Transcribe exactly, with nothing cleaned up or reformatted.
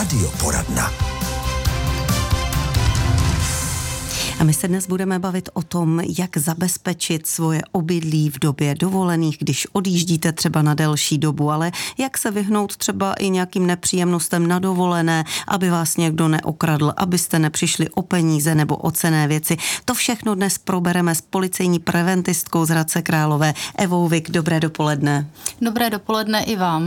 Radioporadna. A my se dnes budeme bavit o tom, jak zabezpečit svoje obydlí v době dovolených, když odjíždíte třeba na delší dobu, ale jak se vyhnout třeba i nějakým nepříjemnostem na dovolené, aby vás někdo neokradl, abyste nepřišli o peníze nebo o cenné věci. To všechno dnes probereme s policejní preventistkou z Hradce Králové Evou Vik. Dobré dopoledne. Dobré dopoledne i vám.